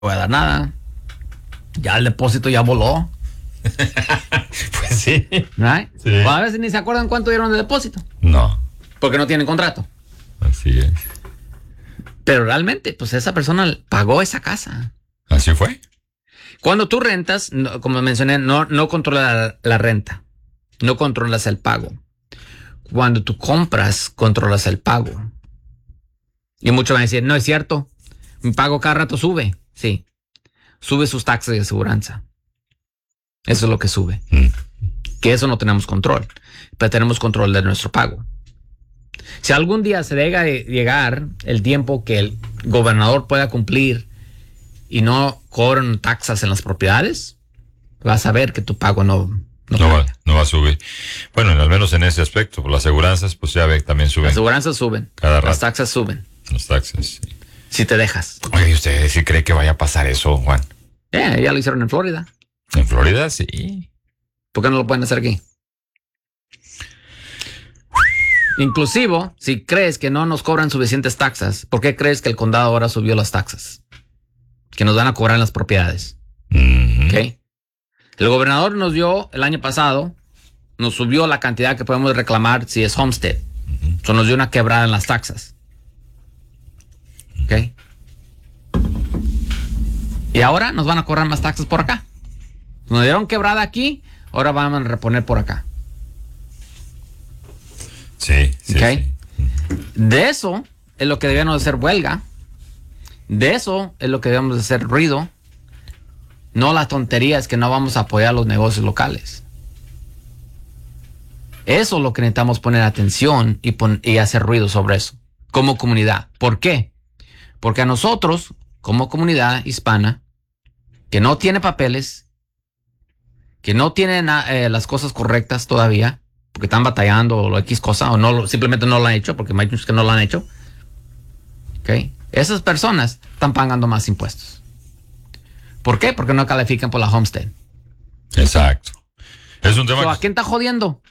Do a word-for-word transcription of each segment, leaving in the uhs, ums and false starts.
voy a dar nada. Ya el depósito ya voló. Pues sí. ¿Right? Sí. O a veces ni se acuerdan cuánto dieron de depósito. No. Porque no tienen contrato. Así es. Pero realmente, pues esa persona pagó esa casa. ¿Así fue? Cuando tú rentas, no, como mencioné, no, no controlas la, la renta. No controlas el pago. Cuando tú compras, controlas el pago. Y muchos van a decir, no es cierto. Mi pago cada rato sube. Sí. Sube sus taxas de aseguranza. Eso es lo que sube. Mm. Que eso no tenemos control. Pero tenemos control de nuestro pago. Si algún día se llega a llegar el tiempo que el gobernador pueda cumplir y no cobran taxas en las propiedades, vas a ver que tu pago no, no, No va, no va a subir. Bueno, al menos en ese aspecto. Las aseguranzas, pues ya ve, también suben. Las aseguranzas suben. Cada rato. Las taxas suben. Los taxes. Sí. Si te dejas. Oye, ¿y usted sí cree que vaya a pasar eso, Juan? Eh, ya lo hicieron en Florida. En Florida, sí. ¿Por qué no lo pueden hacer aquí? Inclusivo, si crees que no nos cobran suficientes taxas, ¿por qué crees que el condado ahora subió las taxas? Que nos van a cobrar en las propiedades. Mm-hmm. ¿Ok? El gobernador nos dio el año pasado, nos subió la cantidad que podemos reclamar si es homestead. Mm-hmm. Eso nos dio una quebrada en las taxas. ¿Ok? Y ahora nos van a cobrar más taxas por acá. Nos dieron quebrada aquí, ahora van a reponer por acá. Sí, sí, Okay. sí. De eso es lo que debemos de hacer huelga. De eso es lo que debemos de hacer ruido. No las tonterías que no vamos a apoyar los negocios locales. Eso es lo que necesitamos poner atención y, pon- y hacer ruido sobre eso. Como comunidad. ¿Por qué? Porque a nosotros, como comunidad hispana, que no tiene papeles, que no tiene na- eh, las cosas correctas todavía, porque están batallando o lo X cosa, o no lo- simplemente no lo han hecho, porque hay muchos que no lo han hecho. ¿Ok? Esas personas están pagando más impuestos. ¿Por qué? Porque no califican por la homestead. Exacto. Es un tema So, ¿a que... quién está jodiendo?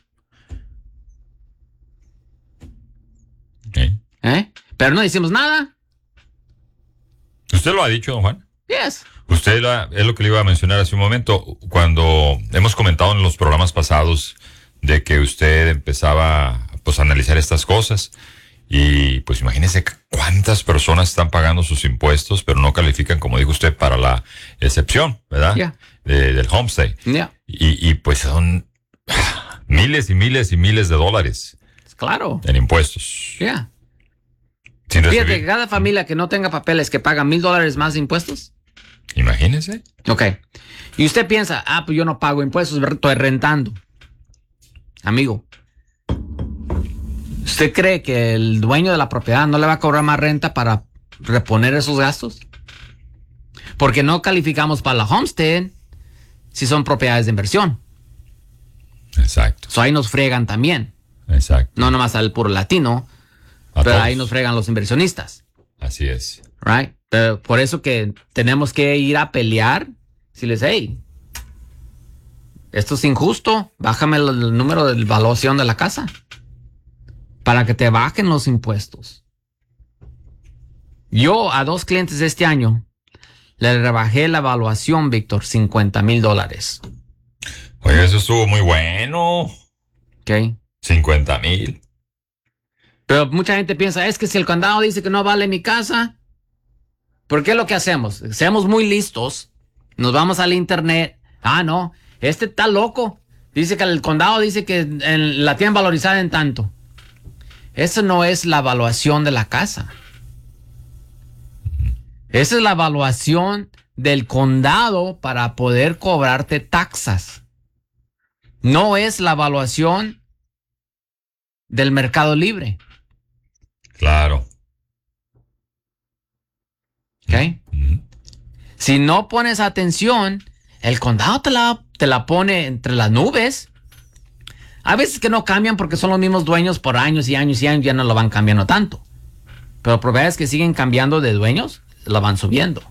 Okay. ¿Eh? Pero no decimos nada. ¿Usted lo ha dicho, don Juan? Yes. Usted lo ha- es lo que le iba a mencionar hace un momento, cuando hemos comentado en los programas pasados de que usted empezaba pues, a analizar estas cosas y pues imagínese cuántas personas están pagando sus impuestos, pero no califican, como dijo usted, para la excepción, ¿verdad? Yeah. De- del homestead. Yeah. Y, y pues son miles y miles y miles de dólares Claro. en impuestos. Yeah. Sin Fíjate que recibir. cada familia que no tenga papeles que paga mil dólares más de impuestos. Imagínese. Ok. Y usted piensa, ah, pues yo no pago impuestos, estoy rentando. Amigo, ¿usted cree que el dueño de la propiedad no le va a cobrar más renta para reponer esos gastos? Porque no calificamos para la homestead si son propiedades de inversión. Exacto. So ahí nos fregan también. Exacto. No nomás al puro latino, A pero todos. ahí nos fregan los inversionistas. Así es. Right? Pero por eso que tenemos que ir a pelear. Si les, hey, esto es injusto, bájame el, el número de evaluación de la casa para que te bajen los impuestos. Yo a dos clientes este año le rebajé la evaluación, Víctor, cincuenta mil dólares. Oye, eso estuvo muy bueno. ¿Ok? cincuenta mil. Pero mucha gente piensa, es que si el condado dice que no vale mi casa, ¿por qué es lo que hacemos? Seamos muy listos, nos vamos al internet. Ah, no, este está loco. Dice que el condado dice que en- la tienen valorizada en tanto. Eso no es la evaluación de la casa. Esa es la evaluación del condado para poder cobrarte taxas. No es la evaluación del mercado libre. Claro. ¿Ok? Ujú. Si no pones atención, el condado te la, te la pone entre las nubes. A veces que no cambian porque son los mismos dueños por años y años y años, ya no lo van cambiando tanto. Pero propiedades que siguen cambiando de dueños, la van subiendo.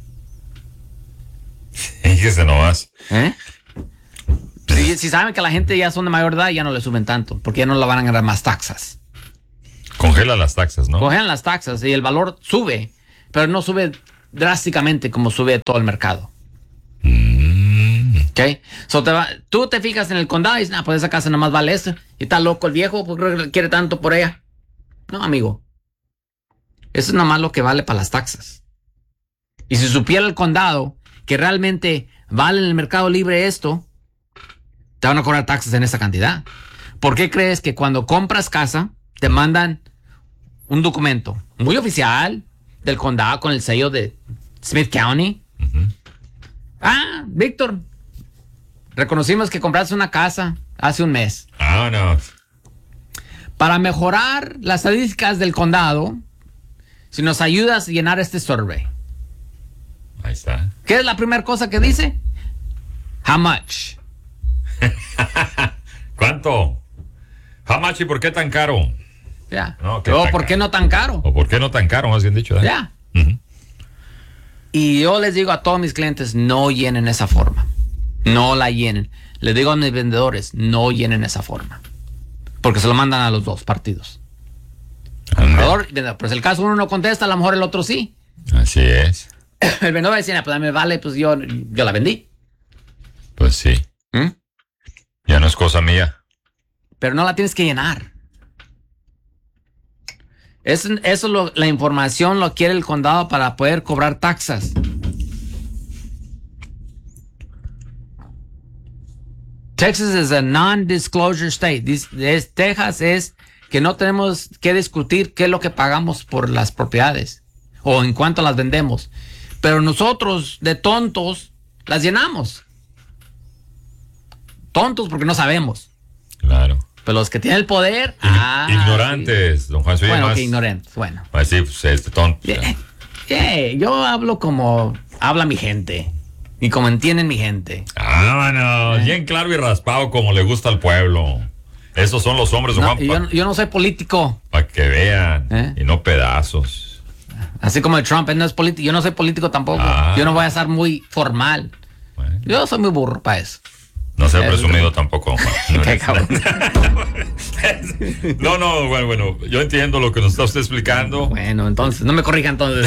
Fíjese nomás. ¿Eh? Si, si saben que la gente ya son de mayor edad, ya no le suben tanto, porque ya no la van a ganar más taxas. Congela las taxas, ¿no? Cogen las taxas y el valor sube, pero no sube drásticamente como sube todo el mercado. Mm. ¿Ok? So te va, tú te fijas en el condado y dices, nah, pues esa casa nomás vale esto. Y está loco el viejo, porque quiere tanto por ella. No, amigo. Eso es nomás lo que vale para las taxas. Y si supiera el condado que realmente vale en el mercado libre esto, te van a cobrar taxas en esa cantidad. ¿Por qué crees que cuando compras casa te mandan un documento muy oficial del condado con el sello de Smith County? Uh-huh. Ah, Víctor, reconocimos que compraste una casa hace un mes. Ah, no. Para mejorar las estadísticas del condado, si nos ayudas a llenar este survey. Ahí está. ¿Qué es la primera cosa que dice? How much? ¿Cuánto? How much y por qué tan caro? Ya. No, ¿qué O tan ¿por qué caro? no tan caro? ¿O por qué no tan caro, más bien dicho? ¿eh? Ya. Uh-huh. Y yo les digo a todos mis clientes, no llenen esa forma. No la llenen. Les digo a mis vendedores, no llenen esa forma. Porque se lo mandan a los dos partidos. Vendedor, pues el caso uno no contesta, a lo mejor el otro sí. Así es. El vendedor dice, pues me vale, pues yo, yo la vendí. Pues sí. ¿Mm? Ya no es cosa mía. Pero no la tienes que llenar. Eso, eso lo, la información lo quiere el condado para poder cobrar taxas. Texas es a non-disclosure state. Dis, es, Texas es que no tenemos que discutir qué es lo que pagamos por las propiedades o en cuánto las vendemos. Pero nosotros, de tontos, las llenamos. Tontos porque no sabemos. Claro. Pero los que tienen el poder... Ig- ah, ignorantes, sí. don Juan. Soy Bueno, más. que ignorantes, bueno. Pues sí, pues este tonto. Yeah, yeah, yo hablo como habla mi gente y como entienden mi gente. Vámonos, Eh. bien claro y raspado como le gusta al pueblo. Esos son los hombres, don No, Juan, yo, para yo no soy político, que vean Eh. y no pedazos. así como el Trump, él no es político, yo no soy político tampoco. Ah. Yo no voy a estar muy formal. Bueno, Yo soy muy burro para eso. no sea Eh, presumido tampoco, don Juan. No, Qué cabrón. no, no, bueno, bueno, yo entiendo lo que nos está usted explicando. Bueno, entonces, no me corrija entonces.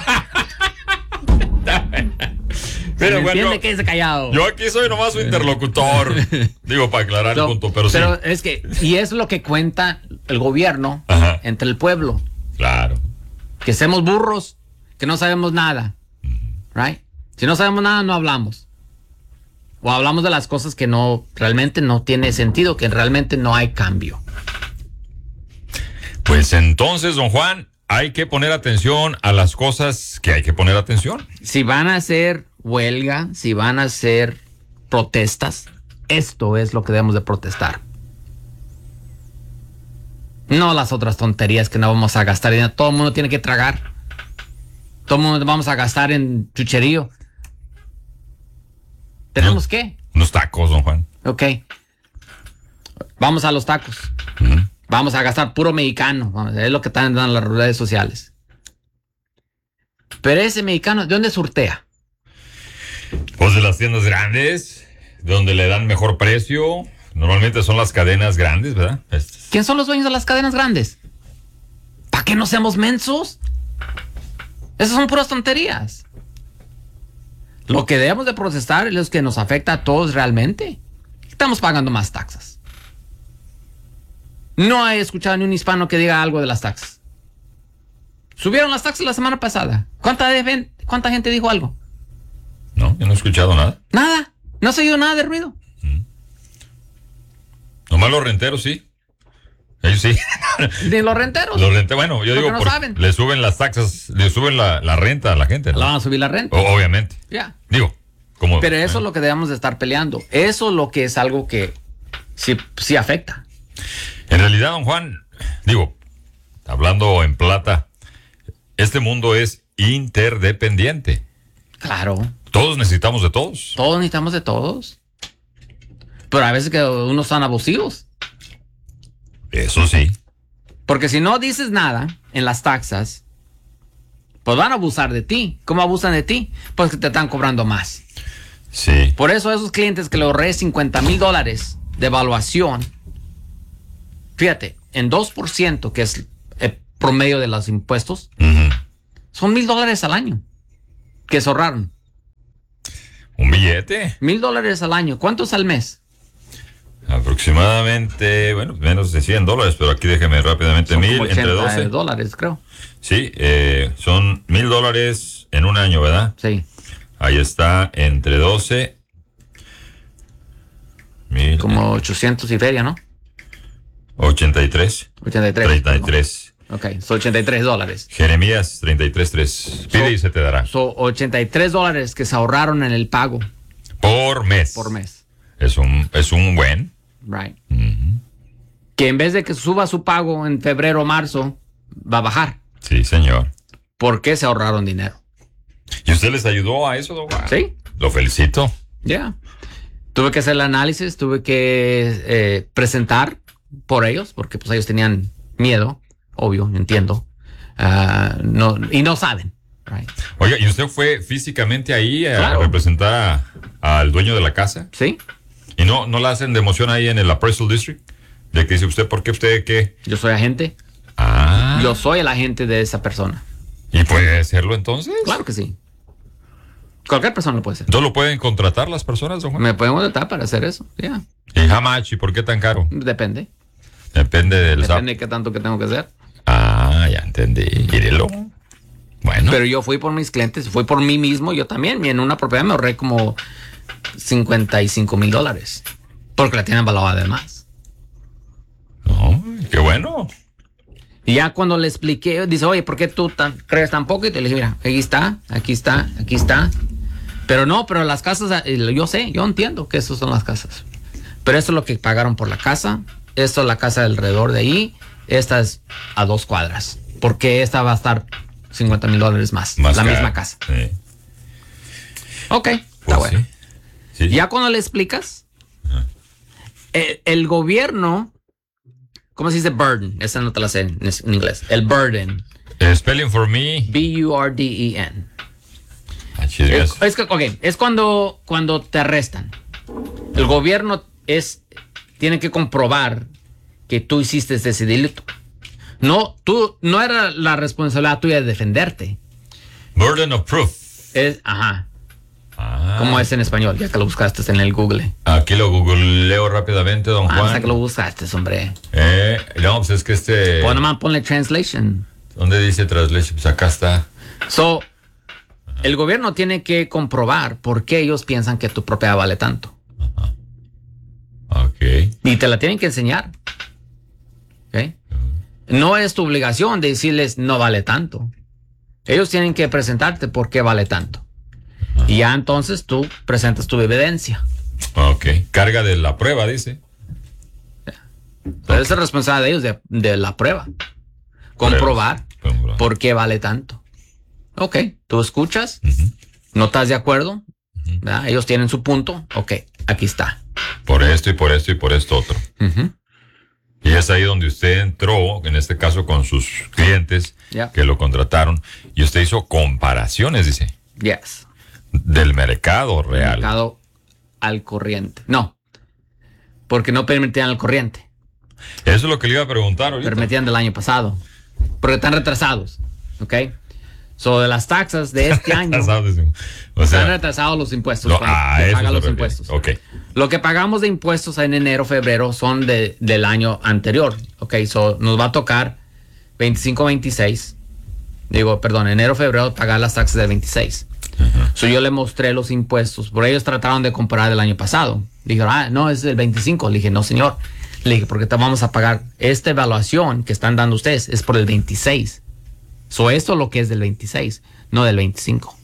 Pero ¿Me bueno, entiende? yo, Quédese callado. yo aquí soy nomás su interlocutor. Digo, para aclarar No, el punto, pero, pero sí. es que, y es lo que cuenta el gobierno Ajá. entre el pueblo. Claro. Que seamos burros, que no sabemos nada. Right? Si no sabemos nada, no hablamos. O hablamos de las cosas que no, realmente no tiene sentido, que realmente no hay cambio. Pues entonces, don Juan, hay que poner atención a las cosas que hay que poner atención. Si van a hacer huelga, si van a hacer protestas, esto es lo que debemos de protestar. No las otras tonterías que no vamos a gastar dinero. Todo el mundo tiene que tragar. Todo el mundo vamos a gastar en chucherío. ¿Tenemos No. qué? Unos tacos, don Juan. Ok. Vamos a los tacos. Ujú. Vamos a gastar puro mexicano. Vamos, es lo que están dando las redes sociales. Pero ese mexicano, ¿de dónde surtea? Pues de las tiendas grandes, donde le dan mejor precio. Normalmente son las cadenas grandes, ¿verdad? Estas. ¿Quién son los dueños de las cadenas grandes? ¿Para qué no seamos mensos? Esas son puras tonterías. Lo que debemos de protestar es lo que nos afecta a todos realmente. Estamos pagando más taxas. No he escuchado ni un hispano que diga algo de las taxas. Subieron las taxas la semana pasada. ¿Cuánta, de, cuánta gente dijo algo? No, yo no he escuchado nada. Nada. No se oído nada de ruido. Nomás los renteros, sí. Ellos sí. Ni los renteros. Los renteros, bueno, yo Porque digo, no porque saben. le suben las taxas, le suben la, la renta a la gente, ¿no? La van a subir la renta. O- obviamente. Ya. Digo, como. Pero eso eh, es lo que debemos de estar peleando. Eso es lo que es algo que sí, sí afecta. En realidad, don Juan, digo, hablando en plata, este mundo es interdependiente. Claro. Todos necesitamos de todos. Todos necesitamos de todos. Pero a veces que unos son abusivos. Eso sí. Porque si no dices nada en las taxas, pues van a abusar de ti. ¿Cómo abusan de ti? Pues que te están cobrando más. Sí. Por eso esos clientes que le ahorré cincuenta mil dólares de evaluación, fíjate, en dos por ciento, que es el promedio de los impuestos, Ujú. son mil dólares al año. que se ahorraron. ¿Un billete? Mil dólares al año. ¿Cuántos al mes? Aproximadamente, bueno, menos de cien dólares, pero aquí déjeme rápidamente. Son Mil como entre ochenta doce. dólares, creo. Sí, eh, son mil dólares en un año, ¿verdad? Sí. Ahí está, entre doce. Mil, Como ochocientos y feria, ¿no? ochenta y tres. ochenta y tres. treinta y tres. Ok, son ochenta y tres dólares. Jeremías treinta y tres tres. Pide So- y se te dará. Son ochenta y tres dólares que se ahorraron en el pago Por mes. por mes. Es un, es un buen. Right. Ujú. Que en vez de que suba su pago en febrero o marzo, va a bajar. Sí, señor. ¿Por qué se ahorraron dinero? ¿Y usted les ayudó a eso, don Juan? Sí. Lo felicito. Ya. Tuve que hacer el análisis, tuve que eh, presentar por ellos, porque pues ellos tenían miedo, obvio, entiendo. Ah, no, y no saben. Right. Oiga, ¿y usted fue físicamente ahí a Claro. representar a- al dueño de la casa? Sí, ¿Y no, no la hacen de emoción ahí en el Appraisal District? De que dice usted, ¿por qué usted qué? yo soy agente. Ah. Yo soy el agente de esa persona. ¿Y puede hacerlo entonces? Claro que sí. Cualquier persona lo puede hacer. ¿Entonces lo pueden contratar las personas, don Juan? Me pueden contratar para hacer eso. Ya. ¿Y how much? ¿Y por qué tan caro? Depende. Depende del S A P. Depende de qué tanto que tengo que hacer. Ah, ya entendí. Mírelo. Bueno. Pero yo fui por mis clientes, fui por mí mismo. Yo también. Y en una propiedad me ahorré como cincuenta y cinco mil dólares. Porque la tienen valorada de más. No, qué bueno. Y ya cuando le expliqué, dice, oye, ¿por qué tú tan, crees tan poco? Y te le dije, mira, aquí está, aquí está, aquí está. Pero no, pero las casas, yo sé, yo entiendo que esas son las casas. Pero esto es lo que pagaron por la casa. Esto es la casa alrededor de ahí. Esta es a dos cuadras. Porque esta va a estar cincuenta mil dólares más. Más la caro. misma casa. Sí. Ok, está Pues bueno. sí. Sí. Ya cuando le explicas, el, el gobierno, ¿cómo se dice burden? Esa no te la sé en, en inglés. El burden. Eh, spelling for me. B U R D E N. Ah, chis, Es, yes. es que, ok, es cuando, cuando te arrestan. El gobierno es, tiene que comprobar que tú hiciste ese delito. No, tú, no era la responsabilidad tuya de defenderte. Burden of proof. Es, ajá. Ah. ¿Cómo es en español? Ya que lo buscaste en el Google. Aquí lo googleo rápidamente, don Ah, Juan. hasta que lo buscaste, hombre. Eh, no, pues es que este... Pon nomás, ponle translation. ¿Dónde dice translation? Pues acá está. So, el gobierno tiene que comprobar por qué ellos piensan que tu propiedad vale tanto. Ok. Y te la tienen que enseñar. ¿Ok? No es tu obligación de decirles no vale tanto. Ellos tienen que presentarte por qué vale tanto. Y ya entonces tú presentas tu evidencia. Ok. Carga de la prueba, dice. Entonces es responsable de ellos de, de la prueba. Comprobar Pruebas. por qué vale tanto. Ok, tú escuchas, Ujú. no estás de acuerdo, ¿verdad? Ellos tienen su punto. Ok, aquí está. Por esto y por esto y por esto otro. Ujú. Y es ahí donde usted entró, en este caso con sus clientes Ya. que lo contrataron, y usted hizo comparaciones, dice, Yes. del mercado real. Mercado al corriente. No, porque no permitían al corriente. Eso es lo que le iba a preguntar ahorita. Permitían del año pasado. Porque están retrasados. ¿Ok? So, de las taxas de este año, ¿Sabes? O están sea, retrasados los impuestos. no, cuando a se eso pagan se los refiere. impuestos. Ok. Lo que pagamos de impuestos en enero, febrero son de, del año anterior. Ok, so nos va a tocar veinticinco, veintiséis. Digo, perdón, enero, febrero, pagar las taxas del veintiséis. Ajá. So yo le mostré los impuestos. Por ellos trataron de comparar del año pasado. Dijeron, ah, no, es del veinticinco. Le dije, no, señor. Le dije, porque te vamos a pagar esta evaluación que están dando ustedes es por el veintiséis. So esto es lo que es del veintiséis, no del veinticinco.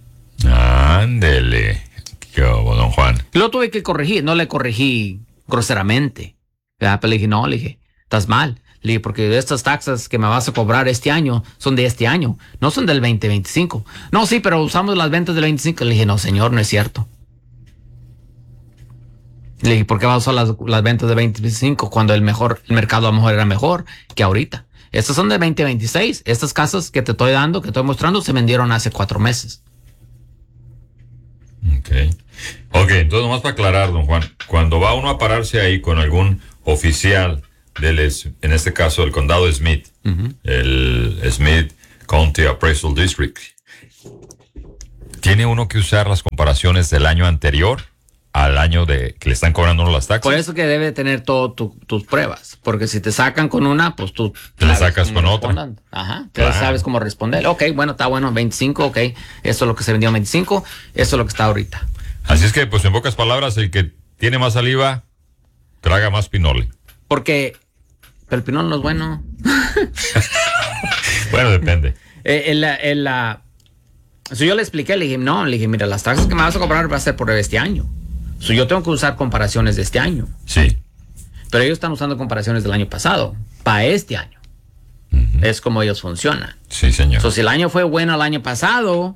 Ándele. ¿Qué hubo, don Juan? Y lo tuve que corregir, no le corregí groseramente. ¿Verdad? Pero le dije, no, le dije, estás mal. Le dije, porque estas taxas que me vas a cobrar este año son de este año, no son del veinte veinticinco. No, sí, pero usamos las ventas del veinticinco. Le dije, no, señor, no es cierto. Le dije, ¿por qué vas a usar las, las ventas de veinte veinticinco cuando el mejor, el mercado a lo mejor era mejor que ahorita? Estas son de veinte veintiséis. Estas casas que te estoy dando, que estoy mostrando, se vendieron hace cuatro meses. Ok. Ok, entonces nomás para aclarar, don Juan, cuando va uno a pararse ahí con algún oficial del, es- en este caso el condado de Smith, Uh-huh. el Smith County Appraisal District, ¿Tiene uno que usar las comparaciones del año anterior al año de que le están cobrando uno las taxas? Por eso que debe tener todas tu, tus pruebas, porque si te sacan con una, pues tú te la sacas con otra. Ajá, claro. Sabes cómo responder. Ok, bueno, está bueno, veinticinco, ok, esto es lo que se vendió en veinticinco, esto es lo que está ahorita. Así es que, pues en pocas palabras, el que tiene más saliva, traga más pinole. Porque, pero el pinole no es bueno. Bueno, depende. eh, en la, en la, so yo le expliqué, le dije, no, le dije, mira, las taxas que me vas a cobrar va a ser por este año. So yo tengo que usar comparaciones de este año. Sí. Pero ellos están usando comparaciones del año pasado, para este año. Uh-huh. Es como ellos funcionan. Sí, señor. So, si el año fue bueno el año pasado,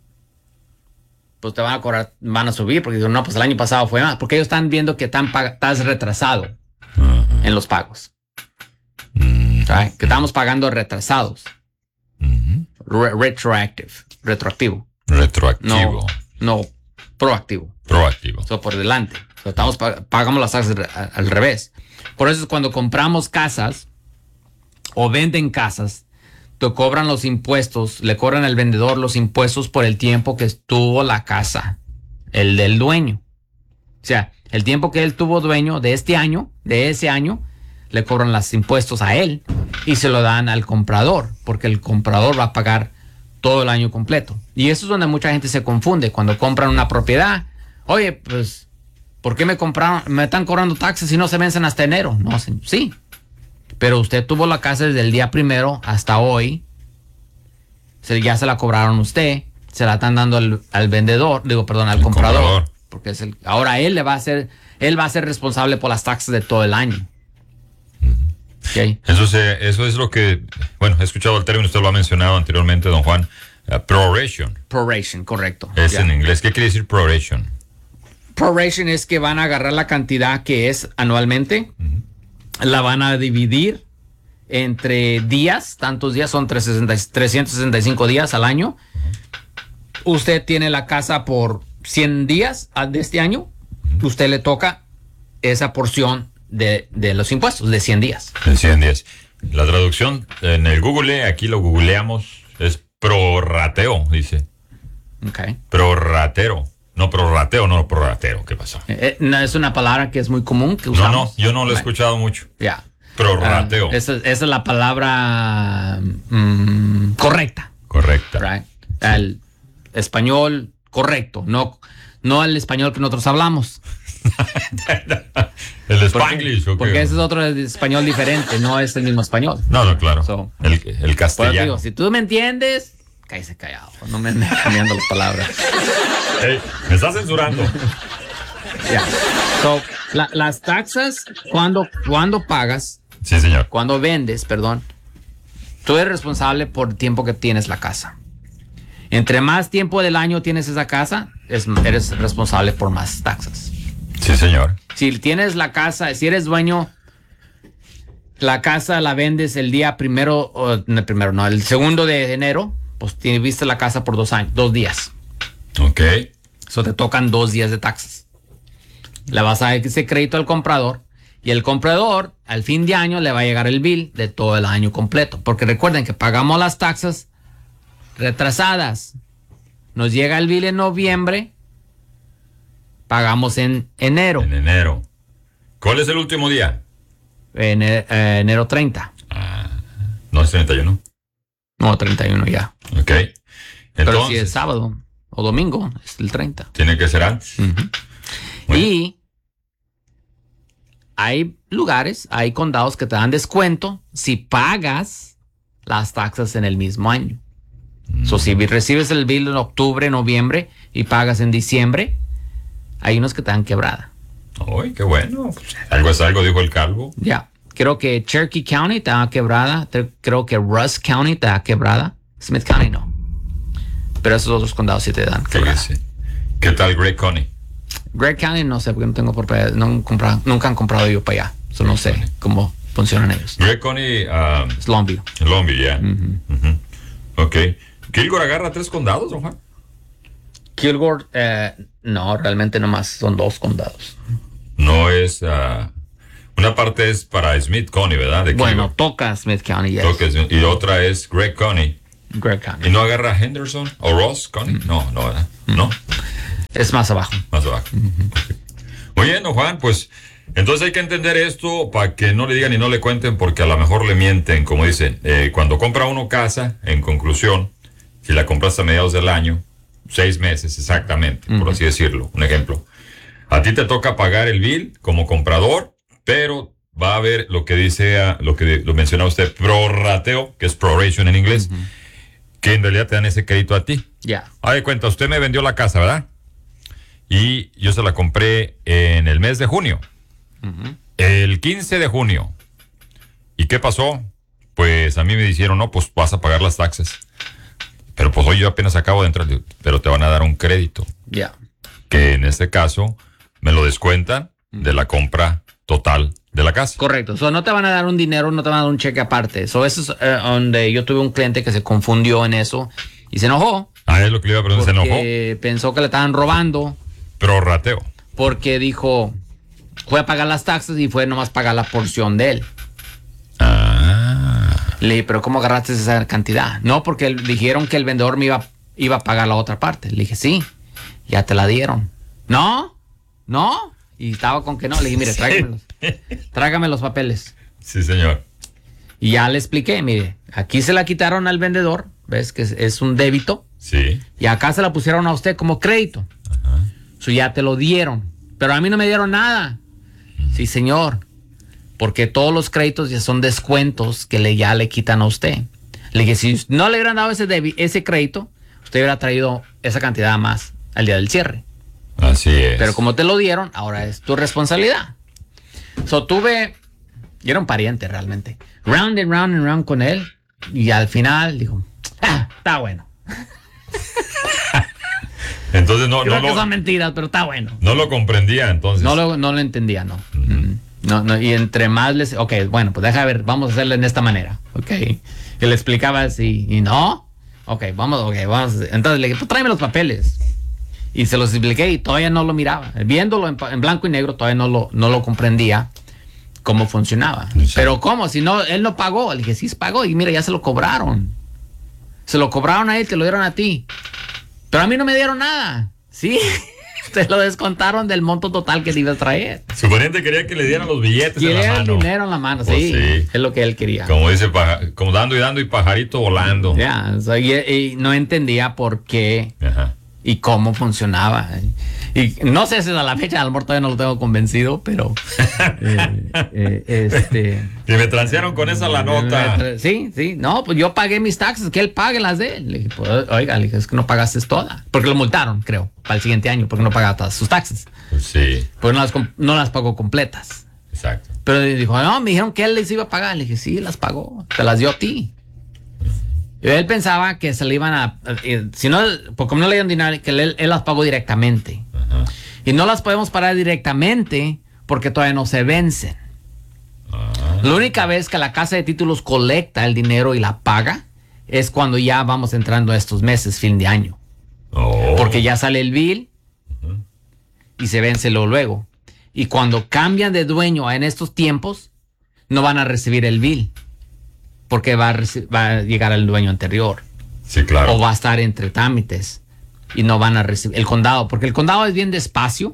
pues te van a cobrar, van a subir, porque dicen, no, pues el año pasado fue más. Porque ellos están viendo que están estás retrasado uh-huh. en los pagos. Uh-huh. Right? Que estamos pagando retrasados. Uh-huh. Re- retroactive. Retroactivo. Retroactivo. No, no proactivo. Proactivo. So, por delante. So, estamos pag- pagamos las taxas al, al revés. Por eso es cuando compramos casas o venden casas, te cobran los impuestos, le cobran al vendedor los impuestos por el tiempo que estuvo la casa, el del dueño. O sea, el tiempo que él tuvo dueño de este año, de ese año, le cobran los impuestos a él y se lo dan al comprador, porque el comprador va a pagar todo el año completo. Y eso es donde mucha gente se confunde cuando compran una propiedad. Oye, pues, ¿por qué me compraron, me están cobrando taxes y no se vencen hasta enero? No, sí. Pero usted tuvo la casa desde el día primero hasta hoy. Se, ya se la cobraron usted. Se la están dando al, al vendedor, digo, perdón, al comprador, comprador. Porque es el, ahora él le va a ser, él va a ser responsable por las taxas de todo el año. Okay. Eso, se, eso es lo que, bueno, he escuchado el término, usted lo ha mencionado anteriormente, don Juan, uh, proration. Proration, correcto. Es yeah. en inglés. ¿Qué quiere decir proration? Proration es que van a agarrar la cantidad que es anualmente, uh-huh. la van a dividir entre días, tantos días, son trescientos sesenta y cinco días al año. Uh-huh. Usted tiene la casa por cien días de este año, uh-huh. usted le toca esa porción de, de los impuestos de cien días. De cien días. La traducción en el Google, aquí lo googleamos, es prorrateo, dice. Ok. Prorratero. No, prorrateo, no, prorratero. ¿Qué pasó? Eh, no, es una palabra que es muy común que usamos. No, no, yo no lo he escuchado mucho. Ya. Yeah. Prorrateo. Uh, esa, esa es la palabra um, correcta. Correcta. Right? Sí. El español correcto, no, no el español que nosotros hablamos. El Spanglish. Porque, porque ese es otro español diferente, no es el mismo español. No, no, claro. So, el, el castellano. Digo, si tú me entiendes, cállese callado, no me andes cambiando las palabras. Hey, me estás censurando. Yeah. So, la, las taxas, cuando, cuando pagas, sí, señor. Cuando vendes, perdón, tú eres responsable por el tiempo que tienes la casa. Entre más tiempo del año tienes esa casa, es, eres responsable por más taxas. Sí, señor. Si tienes la casa, si eres dueño, la casa la vendes el día primero, o, no, el primero, no, el segundo de enero, pues viste la casa por dos años, dos días. Ok. Eso te tocan dos días de taxas. Le vas a dar ese crédito al comprador y el comprador al fin de año le va a llegar el bill de todo el año completo. Porque recuerden que pagamos las taxas retrasadas. Nos llega el bill en noviembre, pagamos en enero. En enero. ¿Cuál es el último día? En, eh, enero treinta. Ah, no es treinta y uno. No, treinta y uno ya. Ok. Entonces, pero si es sábado o domingo, es el treinta. Tiene que ser antes. Uh-huh. Bueno. Y hay lugares, hay condados que te dan descuento si pagas las taxas en el mismo año. Mm. So, si recibes el bill en octubre, noviembre y pagas en diciembre, hay unos que te dan quebrada. ¡Ay, qué bueno! Algo es algo, dijo el calvo. Ya. Yeah. Creo que Cherokee County te da quebrada. Creo que Rusk County te da quebrada. Smith County no. Pero esos otros condados sí te dan quebrada. Sí, sí. ¿Qué tal Gregg County? Gregg County no sé, porque no tengo propiedad, no comprado, nunca han comprado yo para allá. So no sé County. Cómo funcionan ellos. Gregg County um, es Longview. Longview, ya. Yeah. Uh-huh. Uh-huh. Ok. ¿Kilgore agarra tres condados, don Juan? Kilgore, eh, no, realmente nomás son dos condados. No es... Uh, una parte es para Smith County, ¿verdad? De bueno, toca Smith County, yes. Toca, y otra es Gregg County. Gregg County. ¿Y no agarra Henderson o Ross County? Mm. No, no, ¿verdad? Mm. No. Es más abajo. Más abajo. Mm-hmm. Okay. Muy bien, don Juan, pues entonces hay que entender esto para que no le digan y no le cuenten, porque a lo mejor le mienten, como dicen. Eh, cuando compra uno casa, en conclusión, si la compraste a mediados del año, seis meses exactamente, mm-hmm. por así decirlo, un ejemplo. A ti te toca pagar el bill como comprador, pero va a haber lo que dice, lo que lo menciona usted, prorrateo, que es proration en inglés, uh-huh. que en realidad te dan ese crédito a ti. Ya. Yeah. Haz de cuenta, usted me vendió la casa, ¿verdad? Y yo se la compré en el mes de junio. Uh-huh. El quince de junio. ¿Y qué pasó? Pues a mí me dijeron, no, pues vas a pagar las taxas. Pero pues hoy yo apenas acabo de entrar, pero te van a dar un crédito. Ya. Yeah. Que en este caso me lo descuentan uh-huh. de la compra total de la casa. Correcto. So, no te van a dar un dinero, no te van a dar un cheque aparte. So, eso es uh, donde yo tuve un cliente que se confundió en eso y se enojó. Ah, es lo que le iba a preguntar, se enojó. Porque pensó que le estaban robando. Prorrateo. Porque dijo, fue a pagar las taxas y fue nomás pagar la porción de él. Ah. Le dije, pero ¿cómo agarraste esa cantidad? No, porque dijeron que el vendedor me iba, iba a pagar la otra parte. Le dije, sí, ya te la dieron. No, no. Y estaba con que no. Le dije, mire, tráigamelos. Tráigame los papeles. Sí, señor. Y ya le expliqué, mire, aquí se la quitaron al vendedor, ves que es, es un débito. Sí. Y acá se la pusieron a usted como crédito. Ajá. So ya te lo dieron. Pero a mí no me dieron nada. Uh-huh. Sí, señor. Porque todos los créditos ya son descuentos que le, ya le quitan a usted. Le dije, si no le hubieran dado ese, debi- ese crédito, usted hubiera traído esa cantidad más al día del cierre. Así es. Pero como te lo dieron, ahora es tu responsabilidad. So tuve, yo era un pariente realmente, round and round and round con él, y al final dijo, ah, está bueno. Entonces no, Creo no que lo, son mentiras, pero está bueno. No lo comprendía entonces. No lo, no lo entendía, no. Uh-huh. no. No, y entre más les, ok, bueno, pues deja ver, vamos a hacerlo en esta manera, ok. Y le explicaba así, y no, ok, vamos, ok, vamos. Entonces le dije, pues tráeme los papeles. Y se los expliqué y todavía no lo miraba. Viéndolo en, en blanco y negro, todavía no lo, no lo comprendía cómo funcionaba. Sí. Pero ¿cómo? Si no, él no pagó. Le dije, sí, pagó. Y mira, ya se lo cobraron. Se lo cobraron a él, te lo dieron a ti. Pero a mí no me dieron nada. Sí, te lo descontaron del monto total que te ibas a traer. Su pariente quería que le dieran los billetes en la mano. Quería el dinero en la mano, pues sí, sí. Es lo que él quería. Como dice, como dando y dando y pajarito volando. Ya, yeah, o sea, y, y no entendía por qué. Ajá. Y cómo funcionaba. Y no sé si a la fecha, a lo mejor todavía no lo tengo convencido, pero eh, eh, este y me transearon con esa la nota. Sí, sí, no, pues yo pagué mis taxes, que él pague las de él. Le dije, pues, oiga, le dije, es que no pagaste todas. Porque lo multaron, creo, para el siguiente año, porque no pagaba todas sus taxes. Sí. Pues no las, no las pagó completas. Exacto. Pero dijo, no, me dijeron que él les iba a pagar. Le dije, sí, las pagó, te las dio a ti. Y él pensaba que se le iban a, eh, si no, porque como no le dieron dinero, que él, él las pagó directamente. Uh-huh. Y no las podemos pagar directamente porque todavía no se vencen. Uh-huh. La única vez que la casa de títulos colecta el dinero y la paga es cuando ya vamos entrando a estos meses, fin de año. Oh. Porque ya sale el bill uh-huh. y se vence luego, luego. Y cuando cambian de dueño en estos tiempos, no van a recibir el bill. Porque va a, reci- va a llegar al dueño anterior. Sí, claro. O va a estar entre trámites. Y no van a recibir. El condado, porque el condado es bien despacio.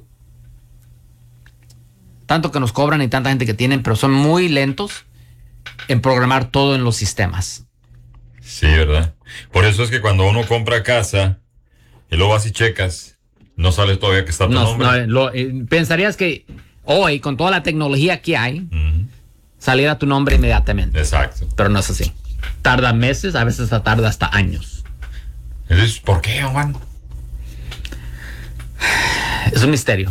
Tanto que nos cobran y tanta gente que tienen, pero son muy lentos en programar todo en los sistemas. Sí, ¿verdad? Por eso es que cuando uno compra casa y luego vas y checas, no sale todavía que está tu no, nombre. No, lo, eh, pensarías que hoy, con toda la tecnología que hay, uh-huh. saliera tu nombre inmediatamente. Exacto. Pero no es así. Tarda meses, a veces tarda hasta años. Entonces, ¿por qué, Juan? Es un misterio.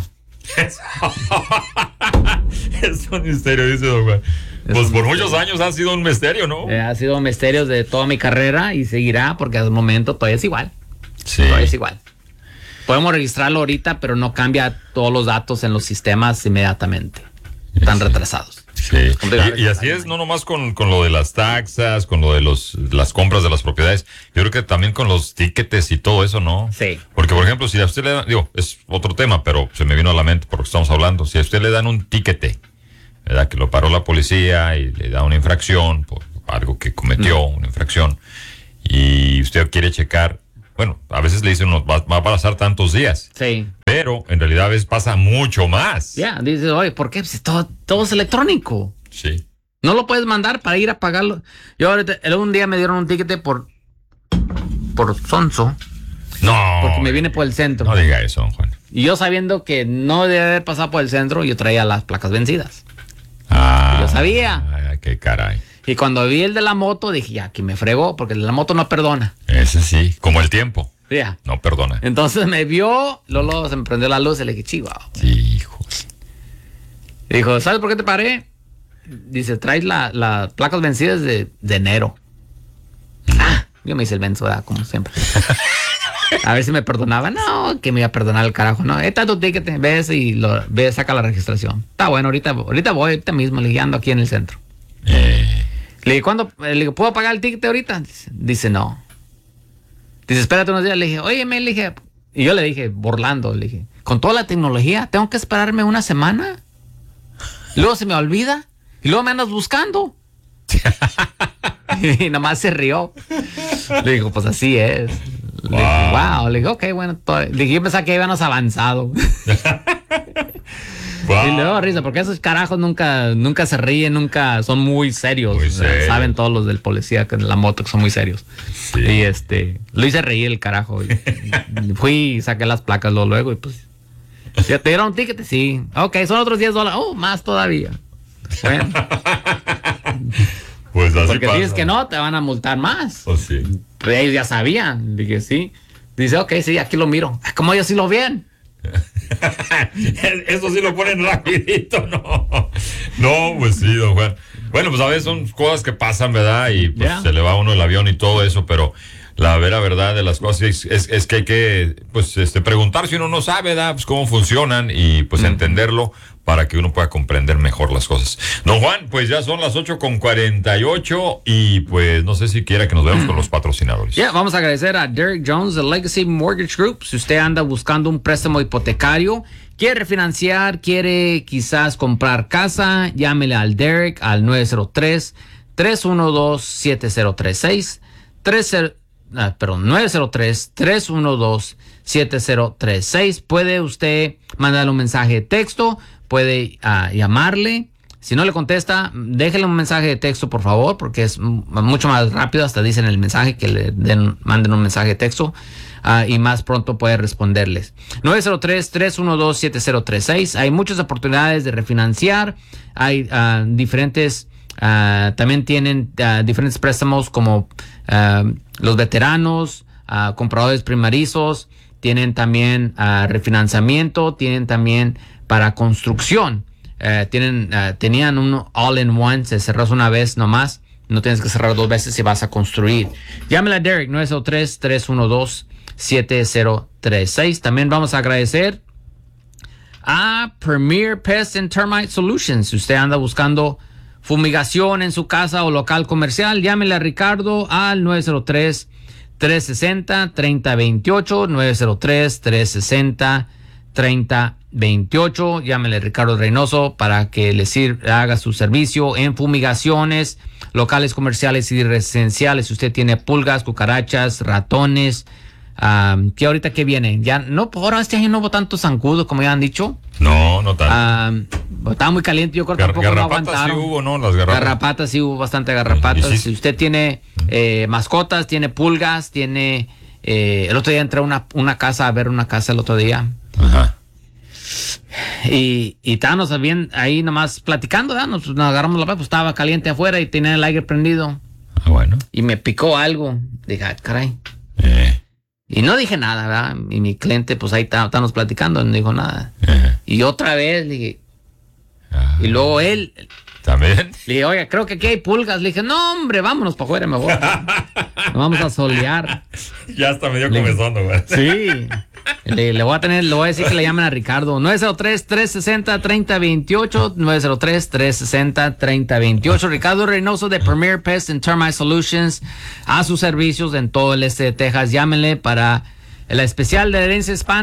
Es un misterio, dice don Juan. Pues por misterio. Muchos años ha sido un misterio, ¿no? Eh, ha sido un misterio de toda mi carrera y seguirá porque al momento todavía es igual. Sí. Todavía es igual. Podemos registrarlo ahorita, pero no cambia todos los datos en los sistemas inmediatamente. Están sí. retrasados. Sí, y, y así es, no nomás con, con lo de las taxas, con lo de los las compras de las propiedades, yo creo que también con los tickets y todo eso, ¿no? Sí. Porque, por ejemplo, si a usted le dan, digo, es otro tema, pero se me vino a la mente porque estamos hablando, si a usted le dan un ticket, ¿verdad? Que lo paró la policía y le da una infracción por algo que cometió, mm. una infracción, y usted quiere checar, bueno, a veces le dicen, no, va, va a pasar tantos días. Sí. Pero en realidad a veces pasa mucho más. Ya, yeah, dices, oye, ¿por qué? Pues todo, todo es electrónico. Sí. No lo puedes mandar para ir a pagarlo. Yo ahorita, un día me dieron un ticket por, por sonso. No. Porque me vine por el centro. No diga eso, don Juan. Y yo sabiendo que no debe haber pasado por el centro, yo traía las placas vencidas. Ah. Y yo sabía. Ay, qué caray. Y cuando vi el de la moto, dije, ya, que me fregó, porque el de la moto no perdona. Ese sí, como el tiempo. Ya. No perdona. Entonces me vio, Lolo se me prendió la luz y le dije, chihuahua. Sí, hijo. Y dijo, ¿sabes por qué te paré? Dice, traes las la placas vencidas de, de enero. Ah, yo me hice el venzo, ¿verdad? Como siempre. A ver si me perdonaba. No, que me iba a perdonar el carajo. No, está tu ticket, ves y lo, ves, saca la registración. Está bueno, ahorita, ahorita voy, ahorita mismo, le ando aquí en el centro. Eh. Le dije, ¿cuándo? Le digo, ¿puedo pagar el ticket ahorita? Dice, dice, no. Dice, espérate unos días. Le dije, oye, me le dije, y yo le dije, burlando, le dije, con toda la tecnología, ¿tengo que esperarme una semana? Luego se me olvida. Y luego me andas buscando. Y nomás se rió. Le digo, pues así es. Le Wow. dije, wow. Le dije, ok, bueno. Todo. Le dije, yo pensaba que íbamos avanzado. Wow. Y le doy risa, porque esos carajos nunca, nunca se ríen, nunca son muy serios. Muy O sea, serios. saben todos los del policía que en la moto que son muy serios. Sí. Y este, lo hice reír el carajo. Y fui y saqué las placas luego, luego y pues. ¿Ya te dieron un ticket? Sí. Ok, son otros diez dólares. Oh, más todavía. Bueno. Pues así Porque pasa. dices que no, te van a multar más. Oh, sí. Pero ellos ya sabían. Dije, sí. Dice, ok, sí, aquí lo miro. Como ellos sí lo ven. Eso sí lo ponen rapidito, no. No, pues sí, don Juan. Bueno, pues a veces son cosas que pasan, ¿verdad? Y pues Yeah. se le va a uno el avión y todo eso, pero la vera verdad de las cosas es, es, es que hay que, pues, este, preguntar si uno no sabe, ¿verdad? Pues cómo funcionan y pues mm. entenderlo para que uno pueda comprender mejor las cosas. Don Juan, pues ya son las ocho con cuarenta y ocho y pues no sé si quiera que nos veamos con los patrocinadores. Ya, yeah, vamos a agradecer a Derek Jones de Legacy Mortgage Group. Si usted anda buscando un préstamo hipotecario, quiere refinanciar, quiere quizás comprar casa, llámele al Derek al nueve cero tres, tres uno dos, siete cero tres seis, ah, perdón, nueve cero tres, tres uno dos, siete cero tres seis. Puede usted mandarle un mensaje de texto, puede uh, llamarle. Si no le contesta, déjele un mensaje de texto, por favor, porque es m- mucho más rápido. Hasta dicen el mensaje que le den, manden un mensaje de texto uh, y más pronto puede responderles. nueve cero tres, tres uno dos, siete cero tres seis. Hay muchas oportunidades de refinanciar. Hay uh, diferentes, uh, también tienen uh, diferentes préstamos como uh, los veteranos, uh, compradores primarizos. Tienen también uh, refinanciamiento, tienen también para construcción. Uh, tienen, uh, tenían un all-in-one, se cerras una vez nomás, no tienes que cerrar dos veces si vas a construir. Llámela a Derek, nueve cero tres, tres uno dos, siete cero tres seis. También vamos a agradecer a Premier Pest and Termite Solutions. Si usted anda buscando fumigación en su casa o local comercial, llámele a Ricardo al nueve cero tres, tres seis cero, tres cero dos ocho, nueve cero tres, tres seis cero, tres cero dos ocho. Llámele a Ricardo Reynoso para que le sirva, haga su servicio en fumigaciones locales, comerciales y residenciales. Si usted tiene pulgas, cucarachas, ratones, um, que ahorita que viene, ya no, ahora este año no hubo tanto zancudo como ya han dicho. No, no tanto. Um, estaba muy caliente, yo creo que Gar- tampoco no garrapatas aguantaron. sí hubo, ¿no? Las garrapatas. Garrapatas, sí hubo bastante garrapatas. Y sí. Si usted tiene eh, mascotas, tiene pulgas, tiene... Eh, el otro día entré a una, una casa a ver una casa el otro día. Ajá. Y, y estábamos bien ahí nomás platicando, ¿verdad? Nos, nos agarramos la paz, pues estaba caliente afuera y tenía el aire prendido. Ah, bueno. Y me picó algo. Dije, ah, caray. Eh. Y no dije nada, ¿verdad? Y mi cliente, pues ahí está- estábamos platicando, no dijo nada. Eh. Y otra vez, le dije... Ah. Y luego él... ¿También? Le dije, oiga, creo que aquí hay pulgas. Le dije, no, hombre, vámonos para afuera mejor. Nos vamos a solear. Ya hasta me dio Le- comezón, güey. Sí. Le, le voy a tener, le voy a decir que le llamen a Ricardo. nueve cero tres, tres seis cero, tres cero dos ocho. nueve cero tres, tres seis cero, tres cero dos ocho. Ricardo Reynoso de Premier Pest and Termite Solutions. A sus servicios en todo el este de Texas. Llámenle para la especial de herencia hispana.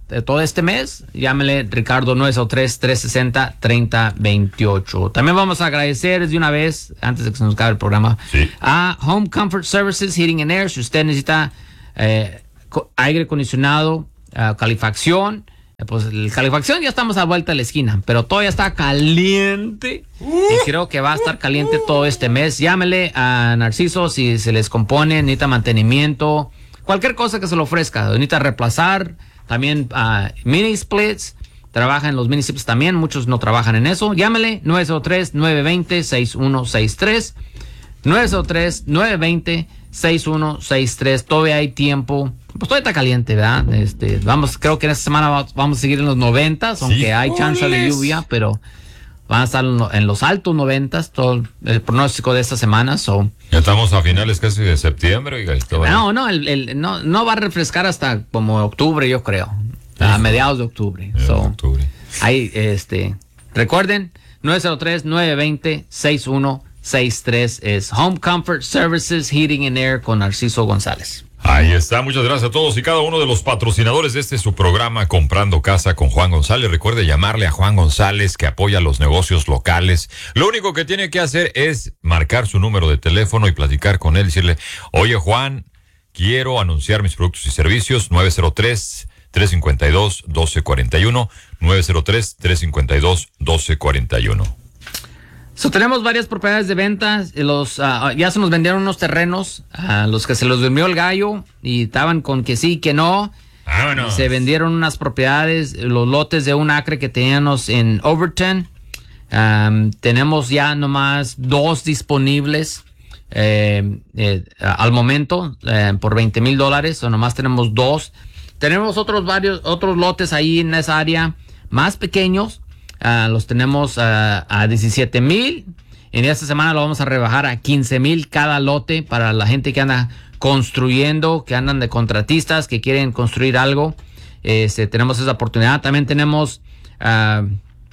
de todo este mes, llámele Ricardo nueve cero tres, tres seis cero, tres cero dos ocho. También vamos a agradecer de una vez, antes de que se nos acabe el programa, sí. a Home Comfort Services Heating and Air. Si usted necesita eh, aire acondicionado, uh, calefacción, eh, pues el calefacción ya estamos a vuelta de la esquina, pero todavía está caliente uh, y creo que va a estar caliente uh, todo este mes. Llámele a Narciso si se les compone, necesita mantenimiento, cualquier cosa que se le ofrezca, necesita reemplazar. También uh, mini splits, trabaja en los mini splits también, muchos no trabajan en eso. Llámele nueve cero tres, nueve dos cero, seis uno seis tres, nueve cero tres, nueve dos cero, seis uno seis tres. Todavía hay tiempo, pues todavía está caliente, ¿verdad? Este, vamos, creo que en esta semana vamos a seguir en los noventas, aunque sí, hay chance de lluvia, pero van a estar en los altos noventas, todo el pronóstico de esta semana. So. Ya estamos a finales casi de septiembre. Y no, no, el, el, no, no va a refrescar hasta como octubre, yo creo. Sí, a mediados de octubre. So, octubre. Ahí, este, recuerden, nueve cero tres, nueve dos cero, seis uno seis tres es Home Comfort Services Heating and Air con Narciso González. Ahí está, muchas gracias a todos y cada uno de los patrocinadores de este su programa Comprando Casa con Juan González. Recuerde llamarle a Juan González, que apoya los negocios locales. Lo único que tiene que hacer es marcar su número de teléfono y platicar con él, decirle, oye Juan, quiero anunciar mis productos y servicios. Nueve cero tres, tres cinco dos, uno dos cuatro uno, nueve cero tres, tres cinco dos, uno dos cuatro uno. So, tenemos varias propiedades de ventas. Los, uh, ya se nos vendieron unos terrenos, uh, los que se los durmió el gallo y estaban con que sí, que no. Vámonos. Se vendieron unas propiedades, los lotes de un acre que teníamos en Overton. Um, tenemos ya nomás dos disponibles eh, eh, al momento eh, por veinte mil dólares. O nomás tenemos dos. Tenemos otros varios otros lotes ahí en esa área más pequeños. Uh, los tenemos uh, a diecisiete mil. En esta semana lo vamos a rebajar a quince mil cada lote para la gente que anda construyendo, que andan de contratistas, que quieren construir algo. Este, tenemos esa oportunidad. También tenemos uh,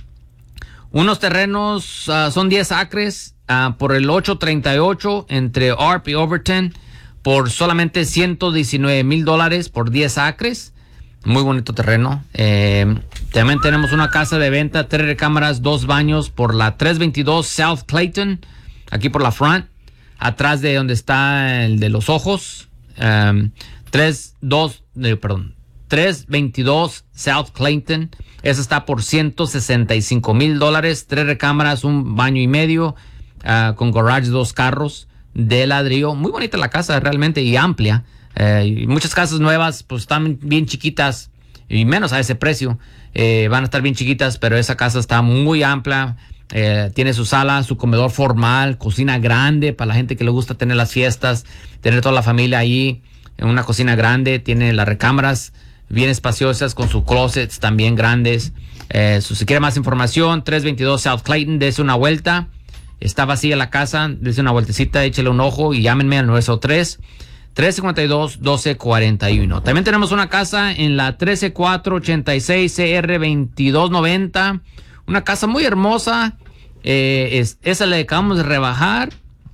unos terrenos, uh, son diez acres uh, por el ochocientos treinta y ocho entre A R P y Overton por solamente ciento diecinueve mil dólares por diez acres. Muy bonito terreno. Eh, también tenemos una casa de venta, tres recámaras, dos baños por la trescientos veintidós South Clayton, aquí por la front, atrás de donde está el de los ojos. Um, tres, dos, eh, perdón, trescientos veintidós South Clayton. Esa está por ciento sesenta y cinco mil dólares, tres recámaras, un baño y medio, uh, con garage, dos carros de ladrillo. Muy bonita la casa realmente y amplia. Eh, muchas casas nuevas pues están bien chiquitas y menos a ese precio, eh, van a estar bien chiquitas, pero esa casa está muy amplia, eh, tiene su sala, su comedor formal, cocina grande para la gente que le gusta tener las fiestas, tener toda la familia ahí en una cocina grande, tiene las recámaras bien espaciosas con sus closets también grandes. Eh, so, si quiere más información, trescientos veintidós South Clayton, dése una vuelta, está vacía la casa, dése una vueltecita, échele un ojo y llámenme al nueve cero tres, tres cinco dos, uno dos cuatro uno. También tenemos una casa en la trece cuatrocientos ochenta y seis C R veintidós noventa. Una casa muy hermosa. Eh, es, esa le acabamos de rebajar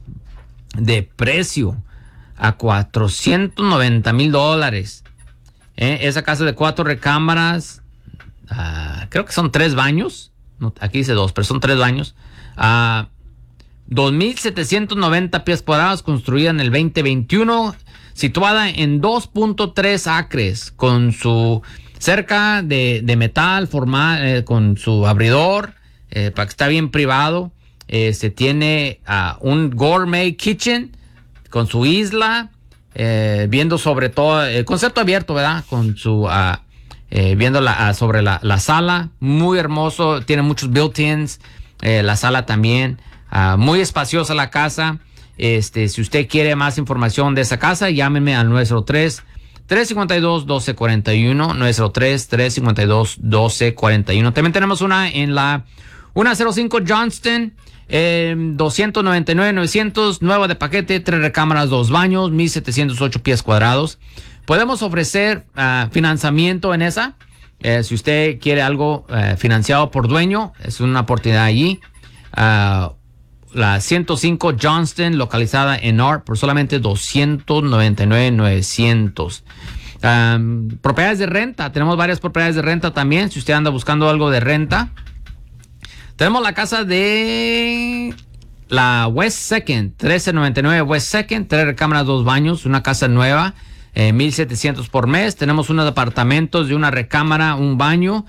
de precio a cuatrocientos noventa mil dólares. Eh, esa casa de cuatro recámaras. Uh, creo que son tres baños. No, aquí dice dos, pero son tres baños. Uh, dos mil setecientos noventa pies cuadrados, construida en el veinte veintiuno, situada en dos punto tres acres, con su cerca de, de metal, formal, eh, con su abridor, eh, para que está bien privado. Eh, se tiene uh, un gourmet kitchen con su isla, eh, viendo sobre todo, el concepto abierto, ¿verdad? Con su, uh, eh, viendo la, uh, sobre la, la sala, muy hermoso, tiene muchos built-ins, eh, la sala también. Uh, muy espaciosa la casa. Este, si usted quiere más información de esa casa, llámenme al nueve cero tres, tres cinco dos, uno dos cuatro uno, nueve cero tres, tres cinco dos, uno dos cuatro uno. También tenemos una en la ciento cinco Johnston, eh, doscientos noventa y nueve novecientos, nueva de paquete, tres recámaras, dos baños, mil setecientos ocho pies cuadrados. Podemos ofrecer uh, financiamiento en esa. Eh, si usted quiere algo uh, financiado por dueño, es una oportunidad allí. Uh, La ciento cinco Johnston, localizada en A R P por solamente doscientos noventa y nueve mil novecientos. Um, propiedades de renta, tenemos varias propiedades de renta también, si usted anda buscando algo de renta. Tenemos la casa de la West Second, trece noventa y nueve West Second, tres recámaras, dos baños, una casa nueva, eh, mil setecientos por mes. Tenemos unos apartamentos de una recámara, un baño,